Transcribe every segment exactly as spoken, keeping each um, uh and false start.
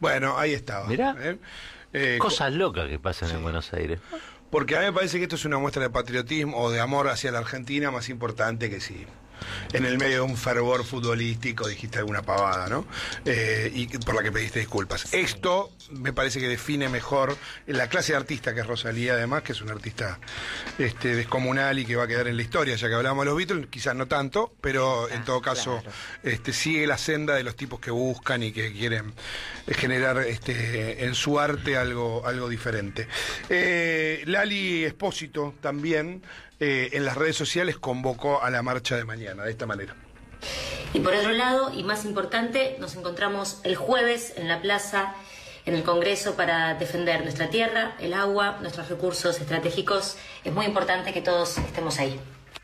Bueno, ahí estaba. Mirá, ¿eh? Eh, cosas locas que pasan sí. en Buenos Aires. Porque a mí me parece que esto es una muestra de patriotismo o de amor hacia la Argentina más importante que si en el medio de un fervor futbolístico dijiste alguna pavada, ¿no? Eh, y por la que pediste disculpas. Esto me parece que define mejor la clase de artista que es Rosalía, además, que es una artista este, descomunal y que va a quedar en la historia, ya que hablamos de los Beatles, quizás no tanto, pero en todo caso claro. este, sigue la senda de los tipos que buscan y que quieren generar este, en su arte algo, algo diferente. Eh, Lali Espósito también eh, en las redes sociales convocó a la marcha de mañana, de esta manera. Y por otro lado, y más importante, nos encontramos el jueves en la plaza, en el Congreso, para defender nuestra tierra, el agua, nuestros recursos estratégicos. Es muy importante que todos estemos ahí.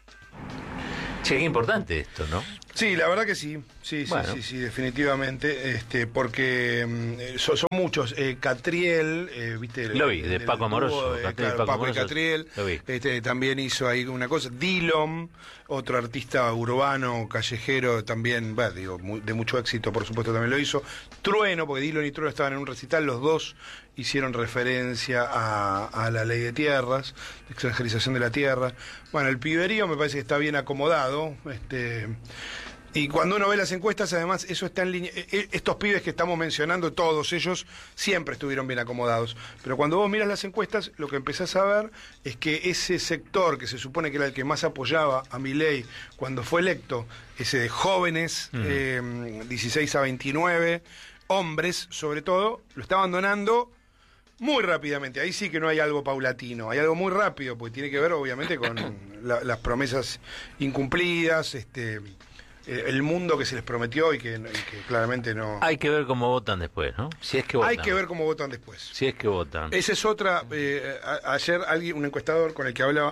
Che, qué importante esto, ¿no? Sí, la verdad que sí, sí, sí, Bueno. sí, sí, definitivamente, este, porque mm, son, son muchos. Eh, Catriel, eh, viste, Lo vi, de del Paco dúo, Amoroso, eh, Catriel, claro, Paco Paco y Amoroso, Catriel, lo vi. este, también hizo ahí una cosa. Dillom, otro artista urbano, callejero, también, bueno, digo, muy- de mucho éxito, por supuesto, también lo hizo. Trueno, porque Dillon y Trueno estaban en un recital, los dos hicieron referencia a, a la ley de tierras, de extranjerización de la tierra. Bueno, el piberío me parece que está bien acomodado, este... Y cuando uno ve las encuestas, además, eso está en línea. eh, Estos pibes que estamos mencionando, todos ellos, siempre estuvieron bien acomodados. Pero cuando vos miras las encuestas, lo que empezás a ver es que ese sector, que se supone que era el que más apoyaba a Milei cuando fue electo, ese de jóvenes, Mm. eh, dieciséis a veintinueve, hombres sobre todo, lo está abandonando muy rápidamente. Ahí sí que no hay algo paulatino, hay algo muy rápido, porque tiene que ver, obviamente, con la- las promesas incumplidas, este... eh, el mundo que se les prometió y que, y que claramente no... Hay que ver cómo votan después, ¿no? Si es que votan. Hay que ver cómo votan después. Si es que votan. Esa es otra... eh, a- ayer alguien, un encuestador con el que hablaba,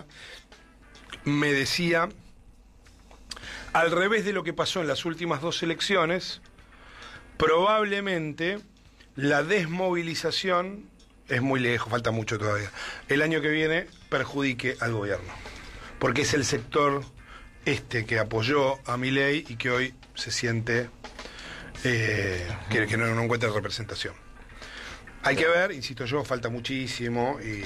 me decía, al revés de lo que pasó en las últimas dos elecciones, probablemente la desmovilización es muy lejos, falta mucho todavía. El año que viene perjudique al gobierno, porque es el sector este que apoyó a Milei y que hoy se siente eh, que, que no, no encuentra representación. Hay que ver, insisto yo, falta muchísimo y,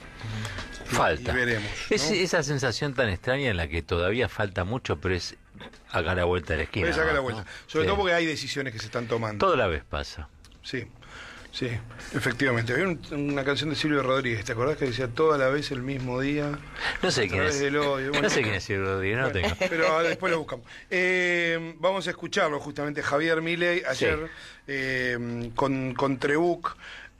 Falta. y veremos, ¿no? Es esa sensación tan extraña en la que todavía falta mucho, pero es acá a la vuelta de la esquina. Voy a sacar la ¿no? vuelta. Sobre Sí. todo porque hay decisiones que se están tomando. Toda la vez pasa. Sí, sí, efectivamente. Había un- una canción de Silvio Rodríguez, ¿te acordás que decía toda la vez el mismo día? No sé A quién través es. del odio? Bueno, No sé quién es Silvio Rodríguez, no lo bueno, tengo. pero ahora después lo buscamos. Eh, vamos a escucharlo justamente, Javier Milei, ayer Sí. eh, con, con Trebuch.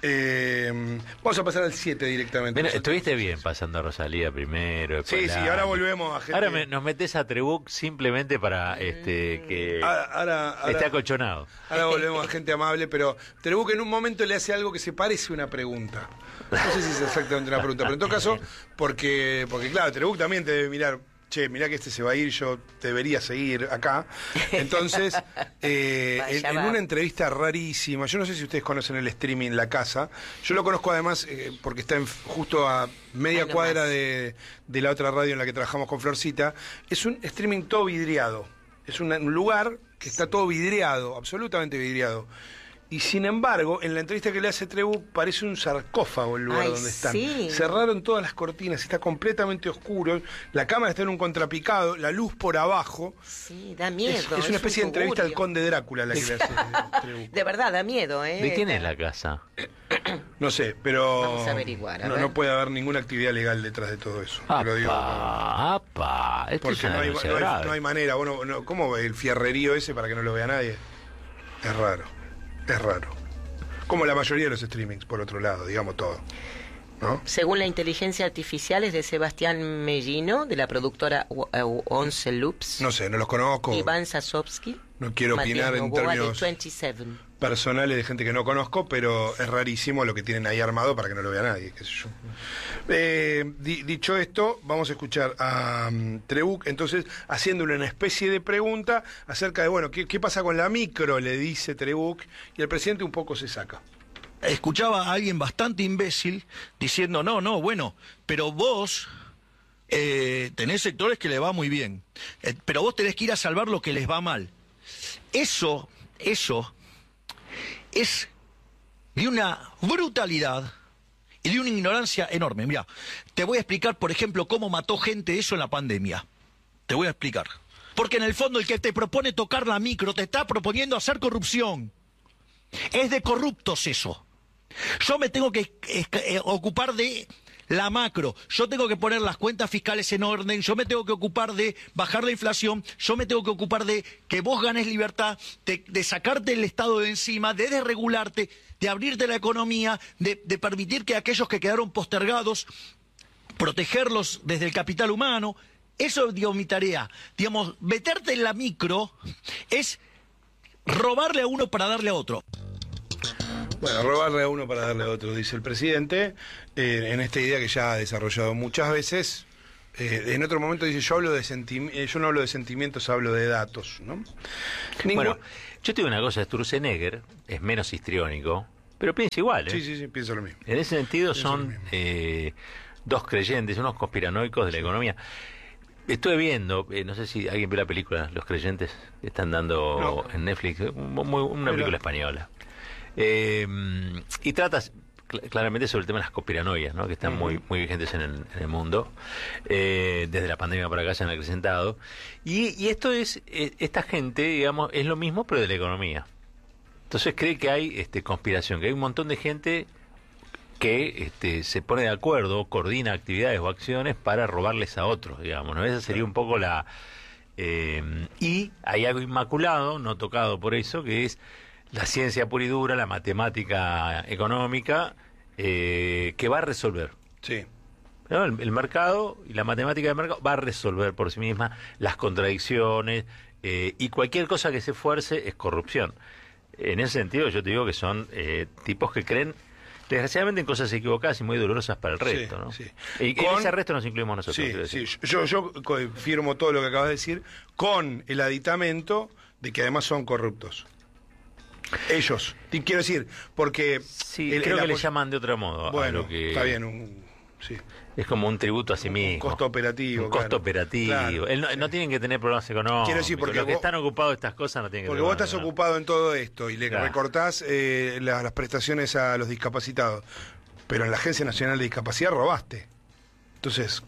Eh, vamos a pasar al siete directamente. Bueno, estuviste bien pasando a Rosalía primero. después Sí, la- sí, ahora volvemos a gente... Ahora me- nos metes a Trebuch simplemente para este que Ahora, ahora, ahora- esté acolchonado. Ahora volvemos a gente amable, pero Trebuch en un momento le hace algo que se parece a una pregunta. No sé si es exactamente una pregunta, pero en todo caso, porque, porque claro, Trebuch también te debe mirar, che, mirá que este se va a ir, yo debería seguir acá. Entonces, eh, Vaya, en, en va. una entrevista rarísima, yo no sé si ustedes conocen el streaming La Casa, yo lo conozco además eh, porque está en- justo a media Ahí nomás. cuadra de, de la otra radio en la que trabajamos con Florcita. Es un streaming todo vidriado. Es una- un lugar que está todo vidriado, absolutamente vidriado. Y sin embargo, en la entrevista que le hace Trebuch, parece un sarcófago el lugar Ay, donde están. sí. Cerraron todas las cortinas, está completamente oscuro, la cámara está en un contrapicado, la luz por abajo. Sí, da miedo. Es, es una especie de un entrevista al tugurio. conde Drácula la que le hace Trebuch. De verdad, da miedo, ¿eh? ¿De quién es la casa? No sé, pero Vamos a averiguar, a no, ver. no puede haber ninguna actividad legal detrás de todo eso. Te lo digo. Apa, apa. Esto es Porque una no hay, denuncia no hay- grave. no hay manera. Bueno, no, ¿cómo ve el fierrerío ese para que no lo vea nadie? Es raro, es raro. Como la mayoría de los streamings, por otro lado, digamos todo. ¿No? Según la inteligencia artificial es de Sebastián Mellino, de la productora U- eh, Once Loops. No sé, no los conozco. Iván Sasovsky. No quiero Matías opinar en Novoa, términos de veintisiete. personales de gente que no conozco, pero es rarísimo lo que tienen ahí armado para que no lo vea nadie, qué sé yo. Eh, di- dicho esto, vamos a escuchar a um, Trebuch, entonces, haciéndole una especie de pregunta acerca de, bueno, ¿qué, qué pasa con la micro? Le dice Trebuch, y el presidente un poco se saca. Escuchaba a alguien bastante imbécil diciendo, no, no, bueno, pero vos eh, tenés sectores que le va muy bien, eh, pero vos tenés que ir a salvar lo que les va mal. Eso, eso es de una brutalidad y de una ignorancia enorme. Mira, te voy a explicar, por ejemplo, cómo mató gente eso en la pandemia. Te voy a explicar. Porque en el fondo el que te propone tocar la micro te está proponiendo hacer corrupción. Es de corruptos eso. Yo me tengo que eh, eh, ocupar de la macro, yo tengo que poner las cuentas fiscales en orden, yo me tengo que ocupar de bajar la inflación, yo me tengo que ocupar de que vos ganes libertad, de, de sacarte el Estado de encima, de desregularte, de abrirte la economía, de, de permitir que aquellos que quedaron postergados, protegerlos desde el capital humano. Eso es, digo, mi tarea. Digamos, meterte en la micro es robarle a uno para darle a otro. Bueno, robarle a uno para darle a otro, dice el presidente, eh, en esta idea que ya ha desarrollado muchas veces. Eh, en otro momento dice, yo hablo de sentimi- eh, yo no hablo de sentimientos, hablo de datos, ¿no? Ningún... Bueno, yo te digo una cosa, Sturzenegger es menos histriónico, pero piensa igual, ¿eh? Sí, sí, sí, pienso lo mismo. En ese sentido Pienso son eh, dos creyentes, unos conspiranoicos de la economía. Estuve viendo, eh, no sé si alguien vio la película Los Creyentes, que están dando No. en Netflix, muy- muy- una Mira. película española. Eh, y trata cl- claramente sobre el tema de las conspiranoias, ¿no? Que están muy muy vigentes en el, en el mundo. Eh, desde la pandemia para acá se han acrecentado. Y, y esto es, eh, esta gente, digamos, es lo mismo, pero de la economía. Entonces cree que hay este, conspiración, que hay un montón de gente que este, se pone de acuerdo, coordina actividades o acciones para robarles a otros, digamos, ¿no? Esa sería un poco la... Eh, y hay algo inmaculado, no tocado por eso, que es la ciencia pura y dura, la matemática económica, eh, que va a resolver. Sí. ¿No? El, el mercado y la matemática del mercado va a resolver por sí misma las contradicciones, eh, y cualquier cosa que se fuerce es corrupción. En ese sentido yo te digo que son eh, tipos que creen desgraciadamente en cosas equivocadas y muy dolorosas para el resto, Sí, ¿no? sí. Y Con- en ese resto nos incluimos nosotros. Sí, quiero sí, decir. yo, yo co- firmo todo lo que acabas de decir, con el aditamento de que además son corruptos. Ellos, Te quiero decir, porque... Sí, el- creo el que le apoyo- llaman de otro modo. a Bueno, lo que está bien, un, sí. Es como un tributo a sí Un mismo. costo operativo, Un costo claro. operativo. Claro, Él no, sí. no tienen que tener problemas económicos. Quiero decir, porque los que vos- están ocupados de estas cosas no tienen que Porque tener vos problemas estás económicos. ocupado en todo esto y le Claro. recortás eh, la- las prestaciones a los discapacitados, pero en la Agencia Nacional de Discapacidad robaste. Entonces,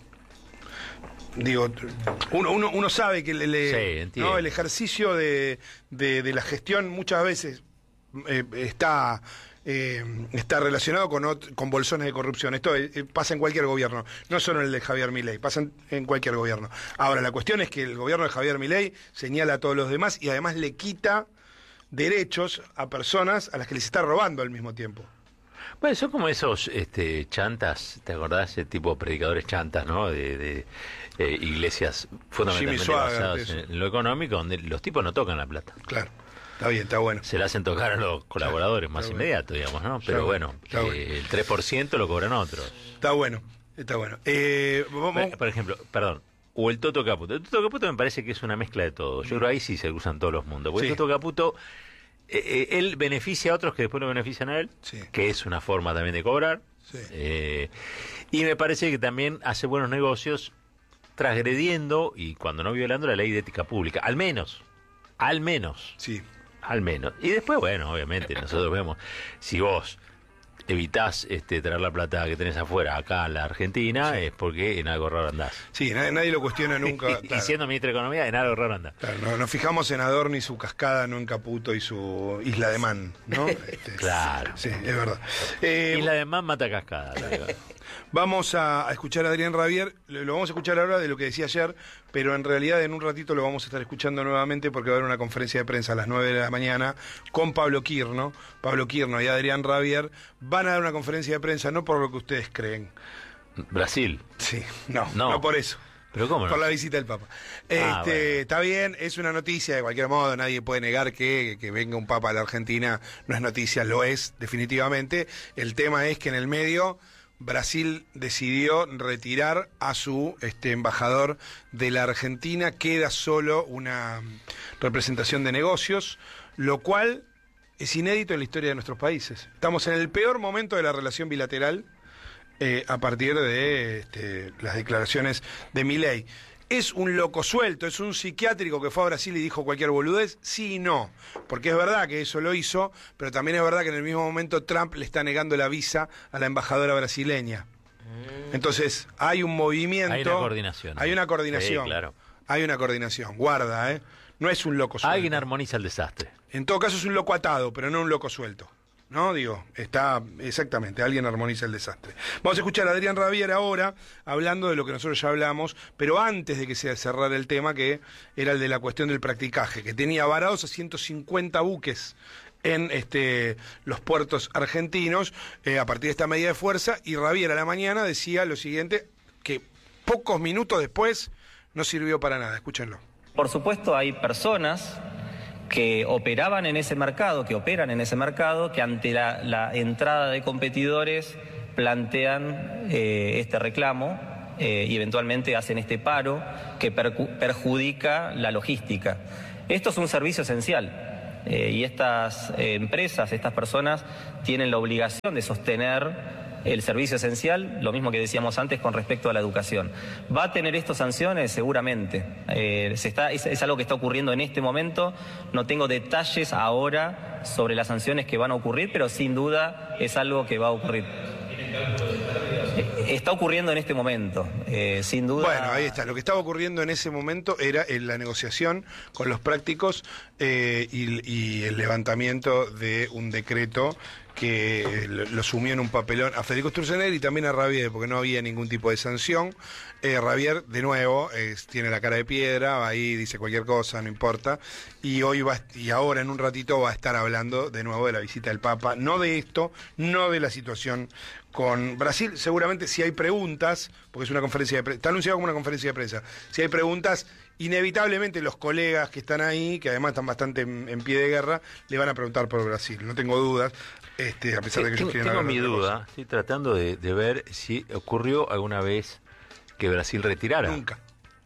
digo, uno, uno, uno sabe que le, le- Sí, entiendo. ¿no? el ejercicio de, de, de la gestión muchas veces eh, está... eh, está relacionado con, ot- con bolsones de corrupción. Esto eh, eh, pasa en cualquier gobierno, no solo en el de Javier Milei, pasa en, en cualquier gobierno. Ahora, la cuestión es que el gobierno de Javier Milei señala a todos los demás y además le quita derechos a personas a las que les está robando al mismo tiempo. Bueno, son como esos este, chantas, ¿te acordás? Ese tipo de predicadores chantas, ¿no? De, de eh, iglesias fundamentalmente Jimmy Swaggart, basadas eso. en lo económico, donde los tipos no tocan la plata. Claro, está bien, está bueno. Se la hacen tocar a los colaboradores más está inmediatos, digamos, ¿no? Pero bueno, bueno, está eh, bueno. el tres por ciento lo cobran otros. Está bueno, está bueno. Eh, vamos- Por, por ejemplo, perdón, o el Toto Caputo. El Toto Caputo me parece que es una mezcla de todo. Yo creo que ahí sí se cruzan todos los mundos. Porque Sí. el Toto Caputo, eh, eh, él beneficia a otros que después lo benefician a él, Sí. que es una forma también de cobrar. Sí. Eh, y me parece que también hace buenos negocios transgrediendo y cuando no violando la ley de ética pública. Al menos, al menos. sí. Al menos. Y después, bueno, obviamente, nosotros vemos, si vos evitás este, traer la plata que tenés afuera acá a la Argentina, es porque en algo raro andás. Sí, nadie, nadie lo cuestiona nunca. Y claro. siendo ministro de Economía, en algo raro andás. Claro, no- nos fijamos en Adorni y su cascada, no en Caputo y su Isla de Man, ¿no? Este, Claro. Sí, es verdad. Eh, Y la de más mata cascada. Vamos a, a escuchar a Adrián Rabier, lo, lo vamos a escuchar ahora de lo que decía ayer, pero en realidad en un ratito lo vamos a estar escuchando nuevamente porque va a haber una conferencia de prensa a las nueve de la mañana con Pablo Quirno. Pablo Quirno y Adrián Rabier van a dar una conferencia de prensa, no por lo que ustedes creen. Brasil. Sí, no, No. no, por eso. ¿Pero cómo no? Por la visita del Papa. Este, Ah, bueno. Está bien, es una noticia, de cualquier modo, nadie puede negar que, que venga un Papa a la Argentina, no es noticia, lo es, definitivamente. El tema es que en el medio Brasil decidió retirar a su este, embajador de la Argentina, queda solo una representación de negocios, lo cual es inédito en la historia de nuestros países. Estamos en el peor momento de la relación bilateral, Eh, a partir de este, las declaraciones de Milei. ¿Es un loco suelto? ¿Es un psiquiátrico que fue a Brasil y dijo cualquier boludez? Sí y no. Porque es verdad que eso lo hizo, pero también es verdad que en el mismo momento Trump le está negando la visa a la embajadora brasileña. Entonces, hay un movimiento... Hay una coordinación. Hay una coordinación. Sí, claro. Hay una coordinación. Guarda, ¿eh? No es un loco suelto. Alguien armoniza el desastre. En todo caso es un loco atado, pero no un loco suelto. ¿No? Digo, está exactamente, alguien armoniza el desastre. Vamos a escuchar a Adrián Rabier ahora, hablando de lo que nosotros ya hablamos, pero antes de que se cerrara el tema, que era el de la cuestión del practicaje, que tenía varados a ciento cincuenta buques en este, los puertos argentinos, eh, a partir de esta medida de fuerza, y Rabier a la mañana decía lo siguiente, que pocos minutos después no sirvió para nada. Escúchenlo. Por supuesto, hay personas que operaban en ese mercado, que operan en ese mercado, que ante la, la entrada de competidores plantean eh, este reclamo eh, y eventualmente hacen este paro que percu- perjudica la logística. Esto es un servicio esencial eh, y estas eh, empresas, estas personas tienen la obligación de sostener el servicio esencial, lo mismo que decíamos antes con respecto a la educación. ¿Va a tener esto sanciones? Seguramente. Eh, se está, es, es algo que está ocurriendo en este momento. No tengo detalles ahora sobre las sanciones que van a ocurrir, pero sin duda es algo que va a ocurrir. Está ocurriendo en este momento, eh, sin duda. Bueno, ahí está. Lo que estaba ocurriendo en ese momento era en la negociación con los prácticos eh, y, y el levantamiento de un decreto que lo, lo sumió en un papelón a Federico Sturzenegger y también a Rabier, porque no había ningún tipo de sanción. Eh, Rabier, de nuevo, eh, tiene la cara de piedra, va ahí, dice cualquier cosa, no importa. Y hoy va, y ahora en un ratito va a estar hablando de nuevo de la visita del Papa, no de esto, no de la situación con Brasil. Seguramente si hay preguntas, porque es una conferencia de prensa, está anunciado como una conferencia de prensa, si hay preguntas, inevitablemente los colegas que están ahí, que además están bastante en, en pie de guerra, le van a preguntar por Brasil, no tengo dudas, este, a pesar de que ellos tengo, quieren tengo hablar mi de otra duda, cosa. estoy tratando de, de ver si ocurrió alguna vez que Brasil retirara. Nunca.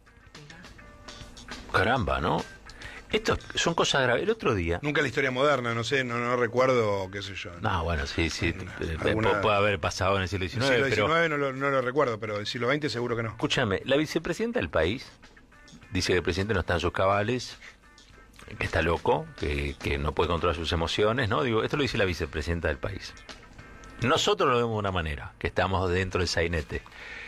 Caramba, ¿no? Esto son cosas graves. El otro día... Nunca en la historia moderna, no sé, no, no recuerdo, qué sé yo. No, bueno, sí, sí, eh, Alguna- puede haber pasado en el siglo El diecinueve, siglo pero... diecinueve no lo, no lo recuerdo, pero el siglo veinte seguro que no. Escúchame, la vicepresidenta del país dice que el presidente no está en sus cabales, que está loco, que, que no puede controlar sus emociones, ¿no? Digo, esto lo dice la vicepresidenta del país. Nosotros lo vemos de una manera, que estamos dentro del sainete.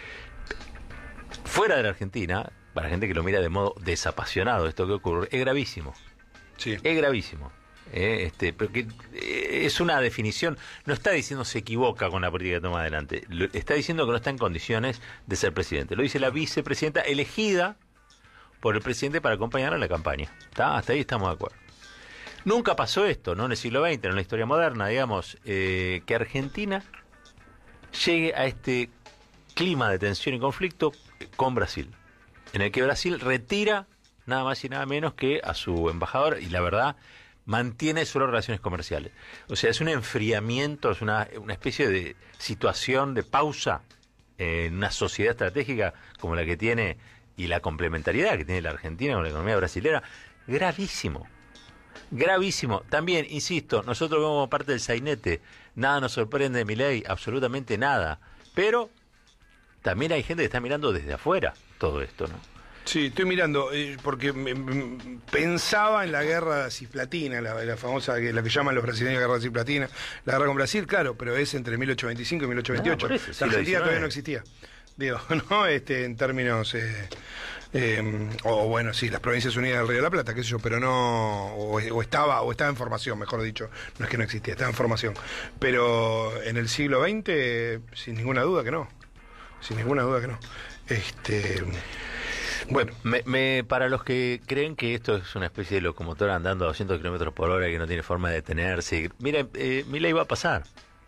Fuera de la Argentina, para gente que lo mira de modo desapasionado, esto que ocurre, es gravísimo. Sí. Es gravísimo. Eh, este, porque eh, es una definición, no está diciendo se equivoca con la política que toma adelante, lo, está diciendo que no está en condiciones de ser presidente. Lo dice la vicepresidenta elegida por el presidente para acompañar a la campaña. ¿Está? Hasta ahí estamos de acuerdo. Nunca pasó esto, no en el siglo veinte, no en la historia moderna, digamos, eh, que Argentina llegue a este clima de tensión y conflicto con Brasil, en el que Brasil retira nada más y nada menos que a su embajador y la verdad mantiene solo relaciones comerciales. O sea, es un enfriamiento, es una, una especie de situación de pausa en una sociedad estratégica como la que tiene y la complementariedad que tiene la Argentina con la economía brasilera, gravísimo. Gravísimo. También, insisto, nosotros vemos parte del sainete, nada nos sorprende de Milei, absolutamente nada. Pero también hay gente que está mirando desde afuera todo esto, ¿no? Sí, estoy mirando, eh, porque me- me- pensaba en la guerra cisplatina, la, la famosa, que la que llaman los brasileños guerra cisplatina, la guerra con Brasil, claro, pero es entre mil ochocientos veinticinco y mil ochocientos veintiocho. Ah, por eso, la siglo Argentina todavía diecinueve. no existía. Digo, ¿no? Este, en términos, eh, eh, o bueno, sí, las Provincias Unidas del Río de la Plata, qué sé yo, pero no, o, o estaba, o estaba en formación, mejor dicho, no es que no existía, estaba en formación. Pero en el siglo veinte, sin ninguna duda que no, sin ninguna duda que no. Este... Bueno, Me, me- para los que creen que esto es una especie de locomotora andando a doscientos kilómetros por hora y que no tiene forma de detenerse, miren, eh, Milei va a pasar.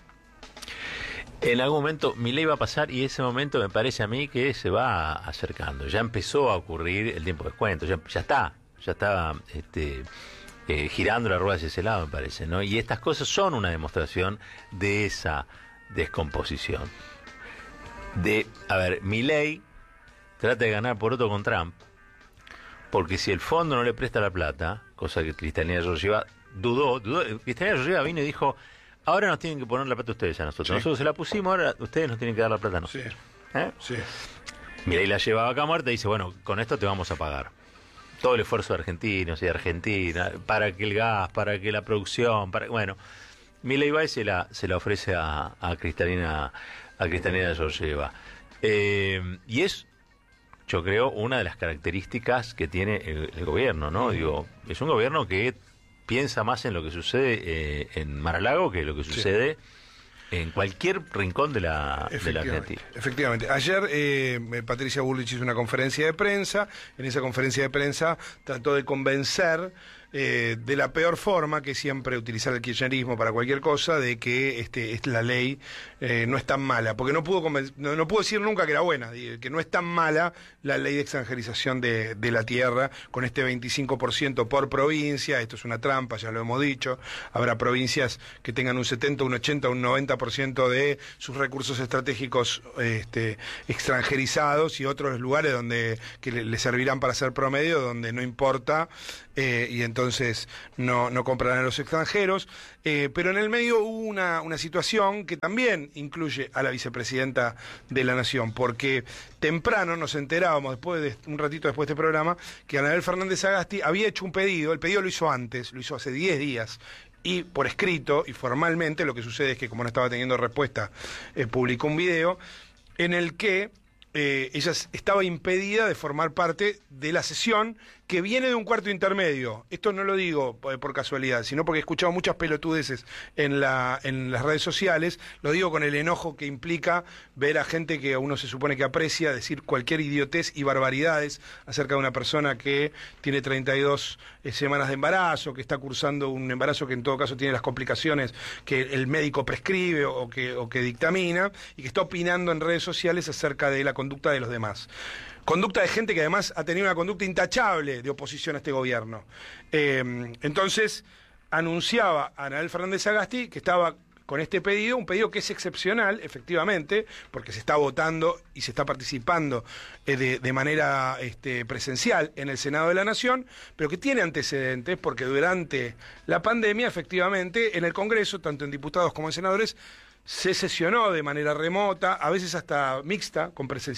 En algún momento Milei va a pasar y ese momento me parece a mí que se va acercando. Ya empezó a ocurrir el tiempo de descuento, ya, ya está, ya está este, eh, girando la rueda hacia ese lado, me parece, ¿no? Y estas cosas son una demostración de esa descomposición. De, a ver, Milei trata de ganar por otro con Trump, porque si el fondo no le presta la plata, cosa que Cristalina Georgieva dudó, dudó, Cristalina Georgieva vino y dijo, ahora nos tienen que poner la plata ustedes a nosotros, Sí. nosotros se la pusimos, ahora ustedes nos tienen que dar la plata a sí, nosotros. ¿Eh? sí. Milei la lleva a vaca muerta y dice, bueno, con esto te vamos a pagar. Todo el esfuerzo de argentinos y de Argentina, para que el gas, para que la producción, para bueno, Milei va y se la, se la ofrece a, a Cristalina, a Cristalina Georgieva. Eh, y es, yo creo, una de las características que tiene el, el gobierno, ¿no? Digo, es un gobierno que piensa más en lo que sucede eh, en Mar-a-Lago que lo que sucede sí. en cualquier rincón de la, de la Argentina. Efectivamente. Ayer eh, Patricia Bullrich hizo una conferencia de prensa. En esa conferencia de prensa trató de convencer eh, de la peor forma, que siempre utilizar el kirchnerismo para cualquier cosa, de que este, es la ley eh, no es tan mala. Porque no pudo, no, no pudo decir nunca que era buena, que no es tan mala la ley de extranjerización de, de la tierra, con este veinticinco por ciento por provincia. Esto es una trampa, ya lo hemos dicho. Habrá provincias que tengan un setenta, un ochenta, un noventa por ciento de sus recursos estratégicos este, extranjerizados, y otros lugares donde que le, le servirán para hacer promedio, donde no importa, eh, y entonces no, no comprarán a los extranjeros. Eh, pero en el medio hubo una, una situación que también incluye a la vicepresidenta de la Nación, porque temprano nos enterábamos, después de un ratito después de este programa, que Anabel Fernández Sagasti había hecho un pedido. El pedido lo hizo antes, lo hizo hace diez días, y por escrito y formalmente. Lo que sucede es que, como no estaba teniendo respuesta, eh, publicó un video en el que eh, ella estaba impedida de formar parte de la sesión que viene de un cuarto intermedio. Esto no lo digo por casualidad, sino porque he escuchado muchas pelotudeces en, la, en las redes sociales. Lo digo con el enojo que implica ver a gente que uno se supone que aprecia decir cualquier idiotez y barbaridades acerca de una persona que tiene treinta y dos eh, semanas de embarazo, que está cursando un embarazo que en todo caso tiene las complicaciones que el médico prescribe o que, o que dictamina, y que está opinando en redes sociales acerca de la conducta de los demás. Conducta de gente que además ha tenido una conducta intachable de oposición a este gobierno. Eh, entonces, anunciaba a Anabel Fernández Sagasti que estaba con este pedido, un pedido que es excepcional, efectivamente, porque se está votando y se está participando eh, de, de manera este, presencial en el Senado de la Nación, pero que tiene antecedentes, porque durante la pandemia, efectivamente, en el Congreso, tanto en diputados como en senadores, se sesionó de manera remota, a veces hasta mixta, con presencialidad